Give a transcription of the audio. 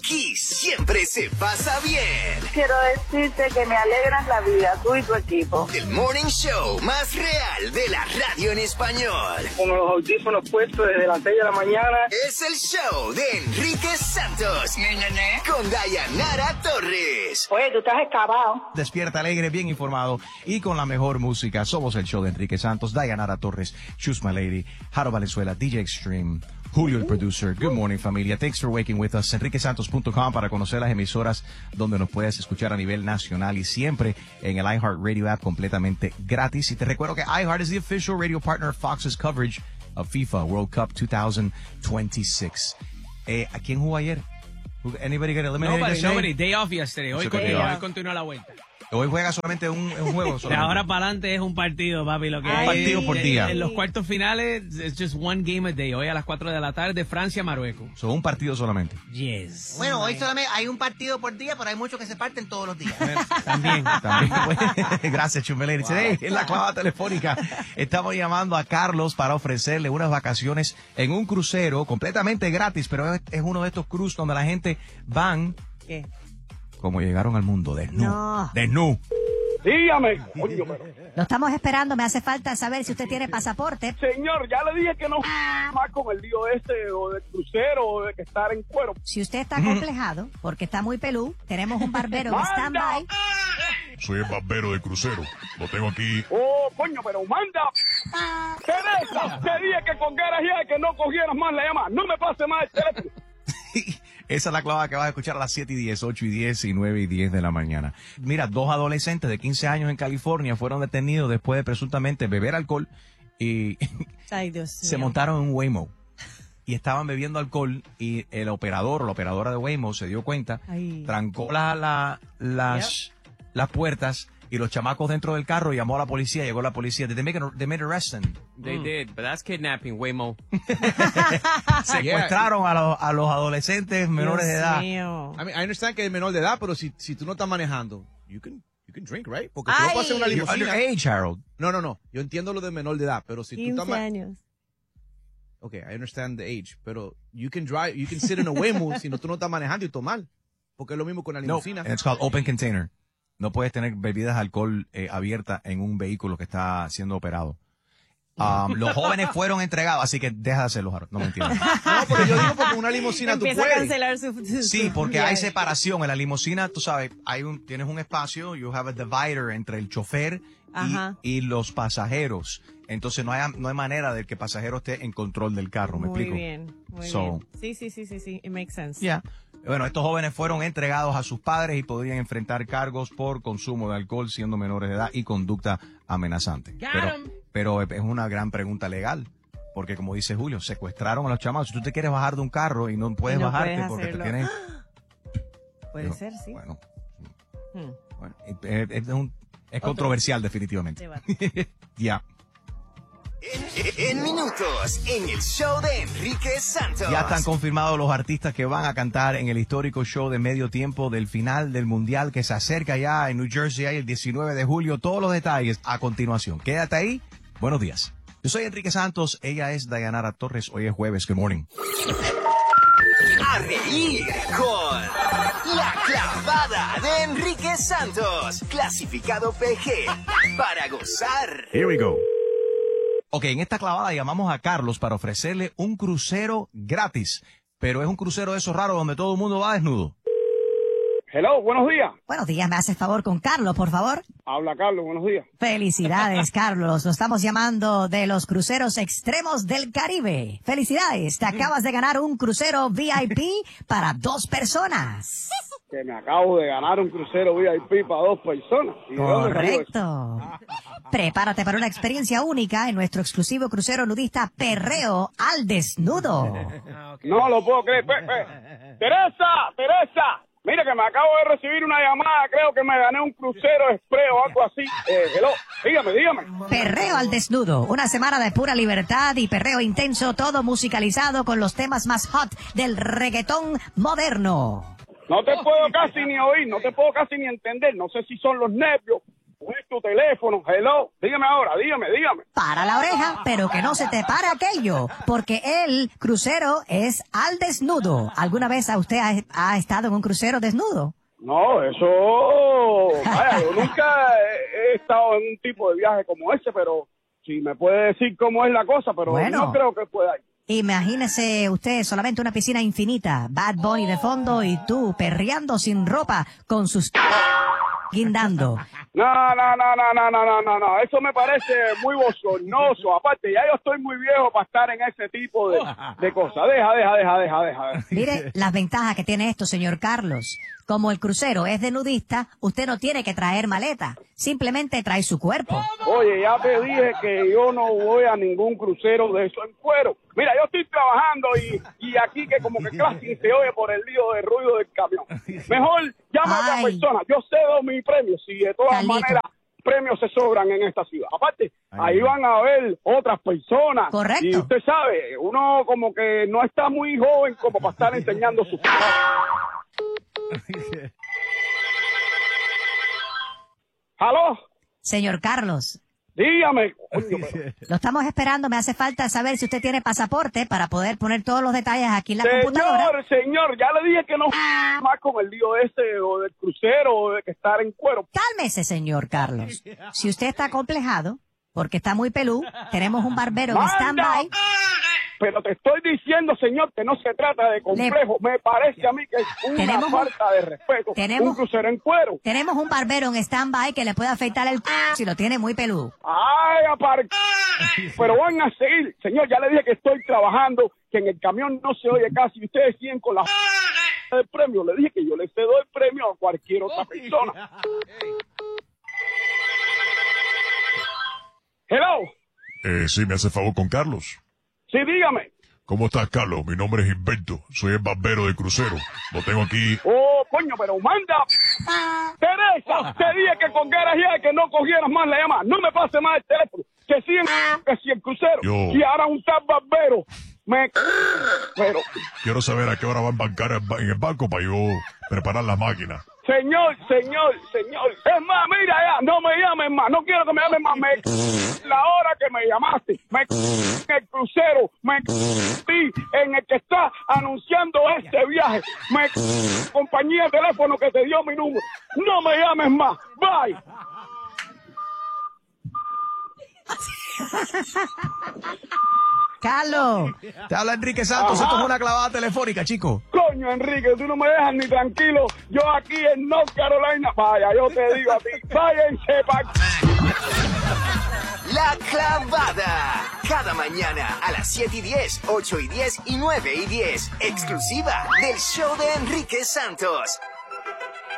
Aquí siempre se pasa bien. Quiero decirte que me alegras la vida, tú y tu equipo. El morning show más real de la radio en español. Con los audífonos puestos desde las 6 de la mañana. Es el show de Enrique Santos. Con Dayanara Torres. Oye, tú estás excavado. Despierta alegre, bien informado y con la mejor música. Somos el show de Enrique Santos, Dayanara Torres, Choose My Lady, Jaro Valenzuela, DJ Extreme, Julio el producer. Good morning, familia. Thanks for waking with us. enriquesantos.com para conocer las emisoras donde nos puedes escuchar a nivel nacional y siempre en el iHeartRadio app completamente gratis. Y te recuerdo que iHeart is the official radio partner of Fox's coverage of FIFA World Cup 2026. ¿A quién jugó ayer? Anybody get eliminated? Nobody. Day off yesterday. Hoy continúa la vuelta. Hoy juega solamente un juego. De ahora para adelante es un partido, papi. Lo que un hay partido por día. En los cuartos finales, it's just one game a day. Hoy a las 4 de la tarde, Francia-Marruecos. Son un partido solamente. Yes. Bueno, hoy solamente hay un partido por día, pero hay muchos que se parten todos los días. También. Gracias, Chumeleni. Today, en la clavada telefónica, estamos llamando a Carlos para ofrecerle unas vacaciones en un crucero completamente gratis, pero es uno de estos cruces donde la gente van... ¿Qué? Como llegaron al mundo, desnudo. Dígame. Coño, pero... Lo estamos esperando, me hace falta saber si usted tiene pasaporte. Señor, ya le dije que no más con el lío o del crucero o de que estar en cuero. Si usted está complejado, porque está muy pelú, tenemos un barbero en stand-by. Soy el barbero del crucero. Lo tengo aquí. Oh, coño, pero manda. Teresa, te dije que colgaras ya y que no cogieras más la llamada. No me pase más el teléfono. Esa es la clavada que vas a escuchar a las 7 y 10, 8 y 10 y 9 y 10 de la mañana. Mira, 2 adolescentes de 15 años en California fueron detenidos después de presuntamente beber alcohol y Ay, Dios se mío. montaron en un Waymo. Y estaban bebiendo alcohol y el operador o la operadora de Waymo se dio cuenta, trancó las puertas y los chamacos dentro del carro, llamó a la policía, llegó la policía. They made arrest them. They did, but that's kidnapping, Waymo. Secuestraron a los adolescentes menores de edad. Mío. I mean, I understand que es menor de edad, pero si tú no estás manejando, you can drink, right? Porque tú no puedes hacer una You're limusina. underage, Harold. No. Yo entiendo lo de menor de edad, pero si tú 15 estás años. Okay, I understand the age, pero you can drive, you can sit in a Waymo si tú no estás manejando y tomar. Porque es lo mismo con la No, limusina. it's called open container. No puedes tener bebidas de alcohol abiertas en un vehículo que está siendo operado. Los jóvenes fueron entregados, así que deja de hacerlo, Harold. No me entiendes. No, pero yo digo porque una limusina tú Empieza a puedes. cancelar su Sí, porque hay viaje. separación. En la limusina, tú sabes, tienes un espacio, you have a divider entre el chofer y los pasajeros. Entonces no hay manera de que el pasajero esté en control del carro, ¿me explico? Muy bien. Sí. It makes sense. Yeah. Bueno, estos jóvenes fueron entregados a sus padres y podrían enfrentar cargos por consumo de alcohol siendo menores de edad y conducta amenazante. Pero es una gran pregunta legal, porque como dice Julio, secuestraron a los chamados. Si tú te quieres bajar de un carro y no puedes bajarte porque te tienen... Puede ser, sí. Bueno, es controversial definitivamente. Ya. En minutos, en el show de Enrique Santos. Ya están confirmados los artistas que van a cantar en el histórico show de medio tiempo del final del Mundial que se acerca ya en New Jersey el 19 de julio. Todos los detalles a continuación. Quédate ahí. Buenos días. Yo soy Enrique Santos. Ella es Dayanara Torres. Hoy es jueves. Good morning. A reír con La Clavada de Enrique Santos. Clasificado PG. Para gozar. Here we go. Ok, en esta clavada llamamos a Carlos para ofrecerle un crucero gratis, pero es un crucero de esos raros donde todo el mundo va desnudo. Hello, buenos días. Buenos días, ¿me haces favor con Carlos, por favor? Habla Carlos, buenos días. Felicidades, Carlos. Lo estamos llamando de los cruceros extremos del Caribe. Felicidades, te acabas de ganar un crucero VIP para 2 personas. Que me acabo de ganar un crucero VIP para 2 personas. ¿Y de dónde salió eso? Correcto. Prepárate para una experiencia única en nuestro exclusivo crucero nudista Perreo al Desnudo. No lo puedo creer. Teresa. Mira que me acabo de recibir una llamada, creo que me gané un crucero express o algo así. Hello, dígame. Perreo al Desnudo, una semana de pura libertad y perreo intenso, todo musicalizado con los temas más hot del reggaetón moderno. No te puedo casi ni oír, no te puedo casi ni entender, no sé si son los nervios Es tu teléfono, hello. Dígame ahora, dígame. Para la oreja, pero que no se te pare aquello, porque el crucero es al desnudo. ¿Alguna vez usted ha estado en un crucero desnudo? No, eso... Vaya, yo nunca he estado en un tipo de viaje como ese, pero si me puede decir cómo es la cosa, pero Bueno. no creo que pueda ir. Imagínese usted solamente una piscina infinita, Bad Bunny de fondo y tú perreando sin ropa con sus guindando. No, eso me parece muy bochornoso. Aparte, ya yo estoy muy viejo para estar en ese tipo de cosas. Deja. Mire las ventajas que tiene esto, señor Carlos. Como el crucero es de nudista, usted no tiene que traer maleta. Simplemente trae su cuerpo. Oye, ya te dije que yo no voy a ningún crucero de eso en cuero. Mira, yo estoy trabajando y aquí que como que casi se oye por el lío de ruido del camión. Mejor llama a otra persona. Yo cedo mi premio. Si de todas maneras premios se sobran en esta ciudad. Aparte, ahí van a haber otras personas. Correcto. Y usted sabe, uno como que no está muy joven como para estar enseñando su... ¿Aló? Señor Carlos. Dígame. Lo estamos esperando. Me hace falta saber si usted tiene pasaporte para poder poner todos los detalles aquí en la computadora. Señor, ya le dije que no más con el lío ese o del crucero o de que estar en cuero. Cálmese, señor Carlos. Si usted está acomplejado, porque está muy pelú, tenemos un barbero en stand-by. Pero te estoy diciendo, señor, que no se trata de complejo. Me parece a mí que es una falta de respeto. Un crucero en cuero. Tenemos un barbero en stand-by que le puede afeitar el si lo tiene muy peludo. Ay, pero van a seguir. Señor, ya le dije que estoy trabajando, que en el camión no se oye casi. Ustedes siguen con la del premio. Le dije que yo le cedo el premio a cualquier otra persona. Hello. Sí, me hace favor con Carlos. Sí, dígame. ¿Cómo estás, Carlos? Mi nombre es Gilberto. Soy el barbero de crucero. Lo tengo aquí. Oh, coño, pero manda. Teresa, te dije que colgaras ya, que no cogieras más la llamada. No me pase más el teléfono. Que si el crucero. Y ahora un tal barbero. Pero... Quiero saber a qué hora va a embarcar en el banco para yo preparar la máquina. Señor. Es más, mira ya, no me llames más. No quiero que me llames más. La hora que me llamaste. En el crucero. En el que está anunciando este viaje. Compañía de teléfono que te dio mi número. No me llames más. Bye. Carlos. Te habla Enrique Santos. Esto es una clavada telefónica, chico. Coño, Enrique, tú no me dejas ni tranquilo. Yo aquí en North Carolina. Vaya, yo te digo a ti. Váyanse pa' La clavada. Cada mañana a las 7:10, 8:10 y 9:10. Exclusiva del show de Enrique Santos.